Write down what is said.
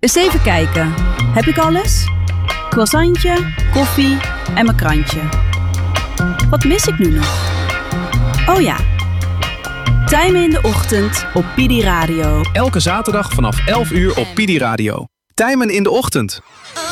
Eens even kijken. Heb ik alles? Croissantje, koffie en mijn krantje. Wat mis ik nu nog? Oh ja. Tijmen in de ochtend op Pidi Radio. Elke zaterdag vanaf 11 uur op Pidi Radio. Tijmen in de ochtend.